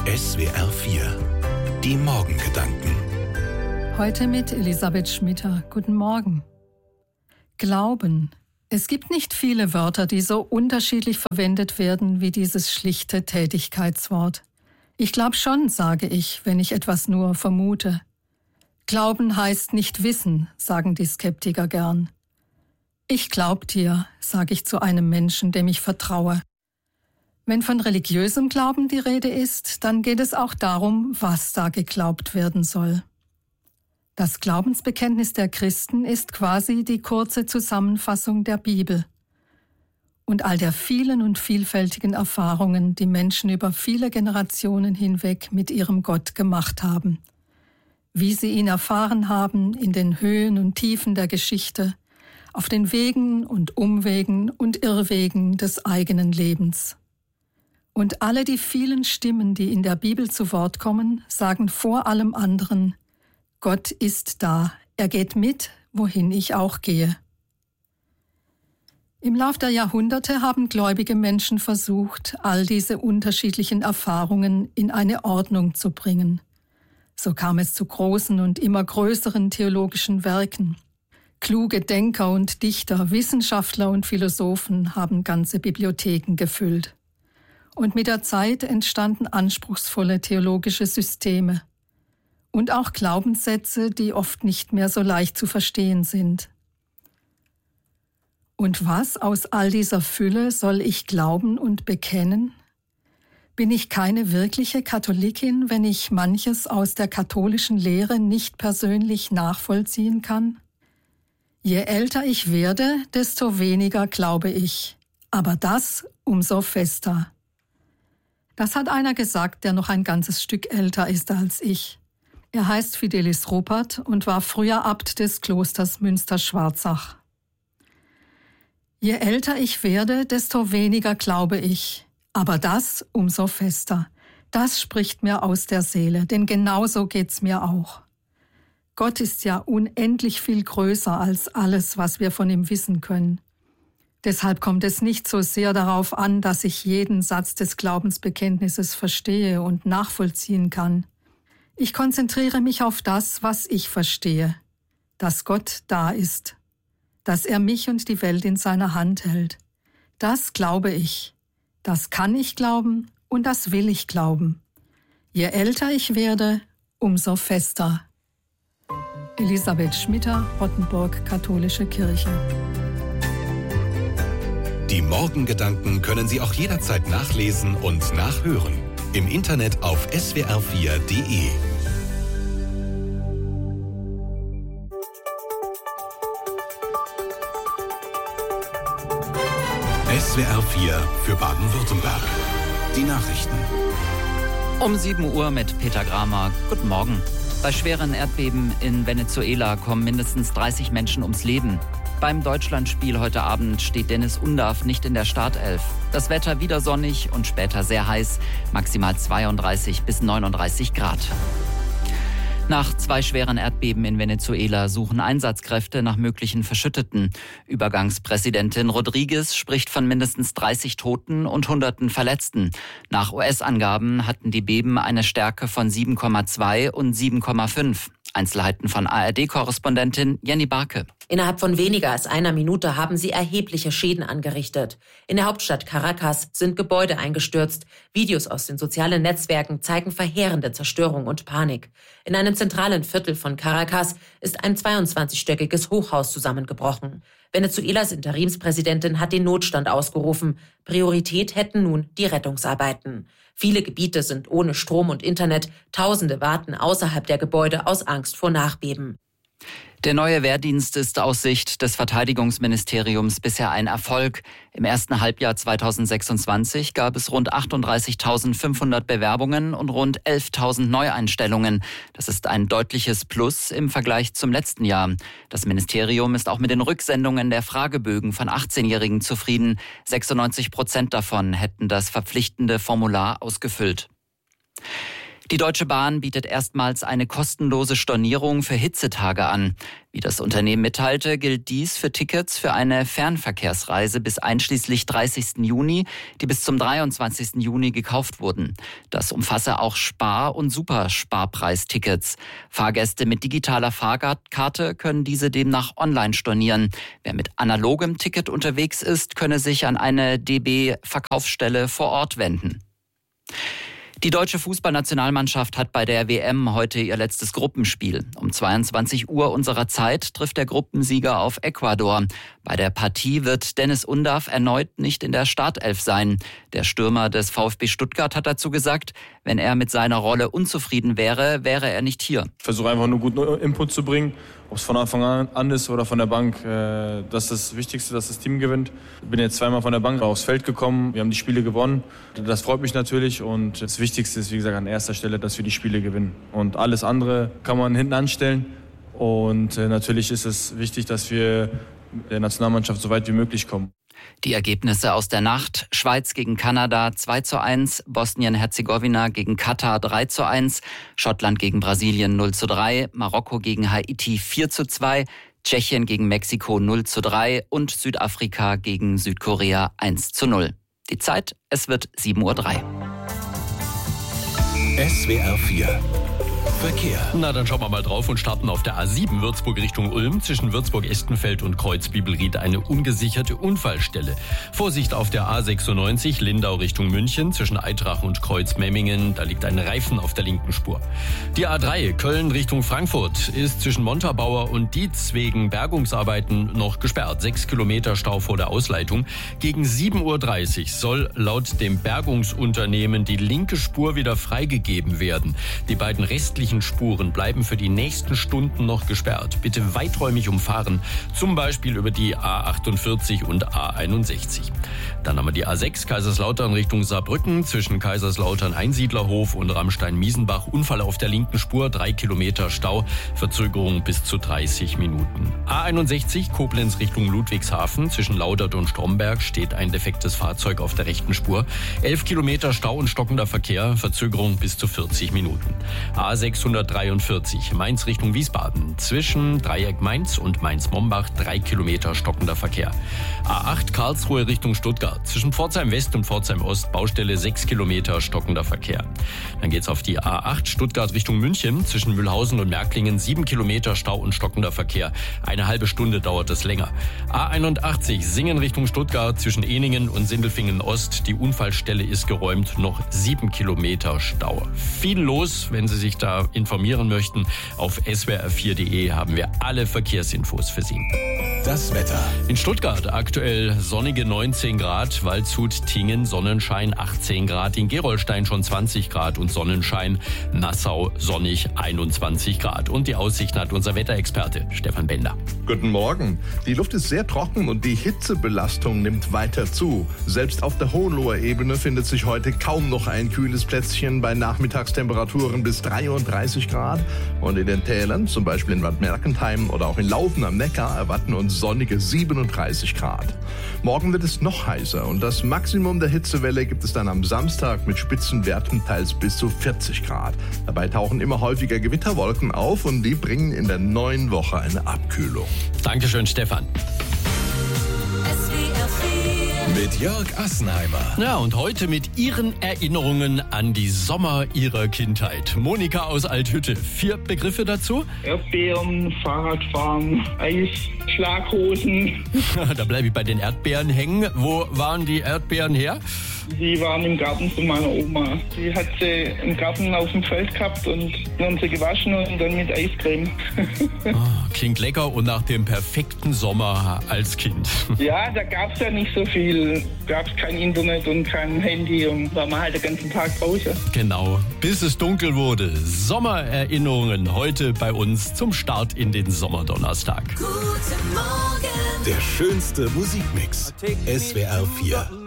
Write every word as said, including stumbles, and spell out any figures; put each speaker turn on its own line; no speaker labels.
S W R vier. Die Morgengedanken.
Heute mit Elisabeth Schmitter. Guten Morgen. Glauben. Es gibt nicht viele Wörter, die so unterschiedlich verwendet werden wie dieses schlichte Tätigkeitswort. Ich glaube schon, sage ich, wenn ich etwas nur vermute. Glauben heißt nicht wissen, sagen die Skeptiker gern. Ich glaub dir, sage ich zu einem Menschen, dem ich vertraue. Wenn von religiösem Glauben die Rede ist, dann geht es auch darum, was da geglaubt werden soll. Das Glaubensbekenntnis der Christen ist quasi die kurze Zusammenfassung der Bibel und all der vielen und vielfältigen Erfahrungen, die Menschen über viele Generationen hinweg mit ihrem Gott gemacht haben. Wie sie ihn erfahren haben in den Höhen und Tiefen der Geschichte, auf den Wegen und Umwegen und Irrwegen des eigenen Lebens. Und alle die vielen Stimmen, die in der Bibel zu Wort kommen, sagen vor allem anderen: Gott ist da, er geht mit, wohin ich auch gehe. Im Lauf der Jahrhunderte haben gläubige Menschen versucht, all diese unterschiedlichen Erfahrungen in eine Ordnung zu bringen. So kam es zu großen und immer größeren theologischen Werken. Kluge Denker und Dichter, Wissenschaftler und Philosophen haben ganze Bibliotheken gefüllt. Und mit der Zeit entstanden anspruchsvolle theologische Systeme und auch Glaubenssätze, die oft nicht mehr so leicht zu verstehen sind. Und was aus all dieser Fülle soll ich glauben und bekennen? Bin ich keine wirkliche Katholikin, wenn ich manches aus der katholischen Lehre nicht persönlich nachvollziehen kann? Je älter ich werde, desto weniger glaube ich, aber das umso fester. Das hat einer gesagt, der noch ein ganzes Stück älter ist als ich. Er heißt Fidelis Ruppert und war früher Abt des Klosters Münster-Schwarzach. Je älter ich werde, desto weniger glaube ich, aber das umso fester. Das spricht mir aus der Seele, denn genauso geht's mir auch. Gott ist ja unendlich viel größer als alles, was wir von ihm wissen können. Deshalb kommt es nicht so sehr darauf an, dass ich jeden Satz des Glaubensbekenntnisses verstehe und nachvollziehen kann. Ich konzentriere mich auf das, was ich verstehe, dass Gott da ist, dass er mich und die Welt in seiner Hand hält. Das glaube ich, das kann ich glauben und das will ich glauben. Je älter ich werde, umso fester. Elisabeth Schmitter, Rottenburg, Katholische Kirche.
Die Morgengedanken können Sie auch jederzeit nachlesen und nachhören. Im Internet auf S W R vier Punkt de. S W R vier für Baden-Württemberg. Die Nachrichten.
Um sieben Uhr mit Peter Gramer. Guten Morgen. Bei schweren Erdbeben in Venezuela kommen mindestens dreißig Menschen ums Leben. Beim Deutschlandspiel heute Abend steht Dennis Undav nicht in der Startelf. Das Wetter wieder sonnig und später sehr heiß, maximal zweiunddreißig bis neununddreißig Grad. Nach zwei schweren Erdbeben in Venezuela suchen Einsatzkräfte nach möglichen Verschütteten. Übergangspräsidentin Rodriguez spricht von mindestens dreißig Toten und Hunderten Verletzten. Nach U S-Angaben hatten die Beben eine Stärke von sieben Komma zwei und sieben Komma fünf. Einzelheiten von A R D-Korrespondentin Jenny Barke.
Innerhalb von weniger als einer Minute haben sie erhebliche Schäden angerichtet. In der Hauptstadt Caracas sind Gebäude eingestürzt. Videos aus den sozialen Netzwerken zeigen verheerende Zerstörung und Panik. In einem zentralen Viertel von Caracas ist ein zweiundzwanzigstöckiges Hochhaus zusammengebrochen. Venezuelas Interimspräsidentin hat den Notstand ausgerufen. Priorität hätten nun die Rettungsarbeiten. Viele Gebiete sind ohne Strom und Internet. Tausende warten außerhalb der Gebäude aus Angst vor Nachbeben.
Der neue Wehrdienst ist aus Sicht des Verteidigungsministeriums bisher ein Erfolg. Im ersten Halbjahr zweitausendsechsundzwanzig gab es rund achtunddreißigtausendfünfhundert Bewerbungen und rund elftausend Neueinstellungen. Das ist ein deutliches Plus im Vergleich zum letzten Jahr. Das Ministerium ist auch mit den Rücksendungen der Fragebögen von achtzehnjährigen zufrieden. sechsundneunzig Prozent davon hätten das verpflichtende Formular ausgefüllt. Die Deutsche Bahn bietet erstmals eine kostenlose Stornierung für Hitzetage an. Wie das Unternehmen mitteilte, gilt dies für Tickets für eine Fernverkehrsreise bis einschließlich dreißigsten Juni, die bis zum dreiundzwanzigsten Juni gekauft wurden. Das umfasse auch Spar- und Supersparpreistickets. Fahrgäste mit digitaler Fahrkarte können diese demnach online stornieren. Wer mit analogem Ticket unterwegs ist, könne sich an eine D B-Verkaufsstelle vor Ort wenden. Die deutsche Fußballnationalmannschaft hat bei der W M heute ihr letztes Gruppenspiel. Um zweiundzwanzig Uhr unserer Zeit trifft der Gruppensieger auf Ecuador. Bei der Partie wird Dennis Undav erneut nicht in der Startelf sein. Der Stürmer des VfB Stuttgart hat dazu gesagt, wenn er mit seiner Rolle unzufrieden wäre, wäre er nicht hier.
Ich versuche einfach nur guten Input zu bringen, ob es von Anfang an ist oder von der Bank. Das ist das Wichtigste, dass das Team gewinnt. Ich bin jetzt zweimal von der Bank aufs Feld gekommen. Wir haben die Spiele gewonnen. Das freut mich natürlich und das Wichtigste ist, wie gesagt, an erster Stelle, dass wir die Spiele gewinnen. Und alles andere kann man hinten anstellen. Und natürlich ist es wichtig, dass wir der Nationalmannschaft so weit wie möglich kommen.
Die Ergebnisse aus der Nacht: Schweiz gegen Kanada zwei zu eins, Bosnien-Herzegowina gegen Katar drei zu eins, Schottland gegen Brasilien null zu drei, Marokko gegen Haiti vier zu zwei, Tschechien gegen Mexiko null zu drei und Südafrika gegen Südkorea eins zu null. Die Zeit: es wird sieben Uhr drei.
S W R vier Verkehr.
Na, dann schauen wir mal drauf und starten auf der A sieben Würzburg Richtung Ulm. Zwischen Würzburg-Estenfeld und Kreuz-Bibelried eine ungesicherte Unfallstelle. Vorsicht auf der A sechsundneunzig Lindau Richtung München. Zwischen Eitrach und Kreuz-Memmingen, da liegt ein Reifen auf der linken Spur. Die A drei Köln Richtung Frankfurt ist zwischen Montabaur und Dietz wegen Bergungsarbeiten noch gesperrt. Sechs Kilometer Stau vor der Ausleitung. Gegen sieben Uhr dreißig soll laut dem Bergungsunternehmen die linke Spur wieder freigegeben werden. Die beiden restlichen Spuren bleiben für die nächsten Stunden noch gesperrt. Bitte weiträumig umfahren, zum Beispiel über die A achtundvierzig und A einundsechzig. Dann haben wir die A sechs Kaiserslautern Richtung Saarbrücken. Zwischen Kaiserslautern Einsiedlerhof und Rammstein-Miesenbach Unfall auf der linken Spur, drei Kilometer Stau, Verzögerung bis zu dreißig Minuten. A einundsechzig Koblenz Richtung Ludwigshafen. Zwischen Laudert und Stromberg steht ein defektes Fahrzeug auf der rechten Spur. elf Kilometer Stau und stockender Verkehr, Verzögerung bis zu vierzig Minuten. A sechshundertdreiundvierzig Mainz Richtung Wiesbaden. Zwischen Dreieck Mainz und Mainz-Mombach drei Kilometer stockender Verkehr. A acht Karlsruhe Richtung Stuttgart. Zwischen Pforzheim West und Pforzheim Ost Baustelle sechs Kilometer stockender Verkehr. Dann geht's auf die A acht Stuttgart Richtung München. Zwischen Mühlhausen und Märklingen sieben Kilometer Stau und stockender Verkehr. Eine halbe Stunde dauert es länger. A einundachtzig Singen Richtung Stuttgart. Zwischen Ehningen und Sindelfingen Ost. Die Unfallstelle ist geräumt. Noch sieben Kilometer Stau. Viel los, wenn Sie sich da informieren möchten. Auf S W R vier Punkt de haben wir alle Verkehrsinfos für Sie.
Das Wetter.
In Stuttgart aktuell sonnige neunzehn Grad, Waldshut, Tingen, Sonnenschein achtzehn Grad, in Gerolstein schon zwanzig Grad und Sonnenschein, Nassau sonnig einundzwanzig Grad. Und die Aussichten hat unser Wetterexperte Stefan Bender.
Guten Morgen. Die Luft ist sehr trocken und die Hitzebelastung nimmt weiter zu. Selbst auf der Hohenloher Ebene findet sich heute kaum noch ein kühles Plätzchen bei Nachmittagstemperaturen bis dreiunddreißig Grad. Und in den Tälern, zum Beispiel in Bad Mergentheim oder auch in Laufen am Neckar, erwarten uns sonnige siebenunddreißig Grad. Morgen wird es noch heißer und das Maximum der Hitzewelle gibt es dann am Samstag mit Spitzenwerten teils bis zu vierzig Grad. Dabei tauchen immer häufiger Gewitterwolken auf und die bringen in der neuen Woche eine Abkühlung.
Dankeschön, Stefan.
Mit Jörg Assenheimer.
Ja, und heute mit Ihren Erinnerungen an die Sommer Ihrer Kindheit. Monika aus Althütte, vier Begriffe dazu?
Erdbeeren, Fahrradfahren, Eis, Schlaghosen.
Da bleibe ich bei den Erdbeeren hängen. Wo waren die Erdbeeren her?
Die waren im Garten von meiner Oma. Die hat sie im Garten auf dem Feld gehabt und dann haben sie gewaschen und dann mit Eiscreme.
Oh, klingt lecker und nach dem perfekten Sommer als Kind.
Ja, da gab es ja nicht so viel. Gab es kein Internet und kein Handy und war man halt den ganzen Tag draußen.
Genau, bis es dunkel wurde. Sommererinnerungen heute bei uns zum Start in den Sommerdonnerstag.
Guten Morgen. Der schönste Musikmix. S W R vier.